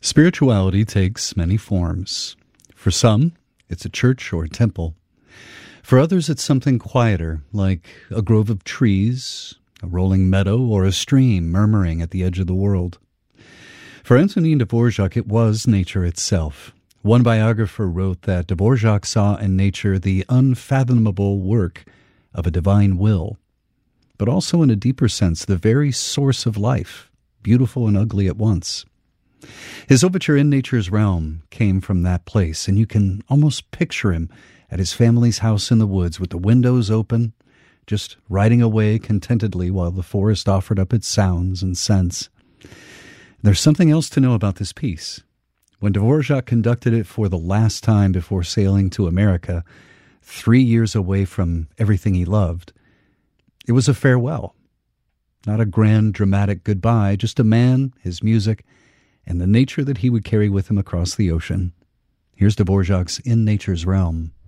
Spirituality takes many forms. For some, it's a church or a temple. For others, it's something quieter, like a grove of trees, a rolling meadow, or a stream murmuring at the edge of the world. For Antonin Dvorak, it was nature itself. One biographer wrote that Dvorak saw in nature the unfathomable work of a divine will, but also in a deeper sense, the very source of life, beautiful and ugly at once. His overture In Nature's Realm came from that place, and you can almost picture him at his family's house in the woods with the windows open, just riding away contentedly while the forest offered up its sounds and scents. There's something else to know about this piece. When Dvorak conducted it for the last time before sailing to America, 3 years away from everything he loved, it was a farewell. Not a grand, dramatic goodbye, just a man, his music, and the nature that he would carry with him across the ocean. Here's Dvorak's In Nature's Realm.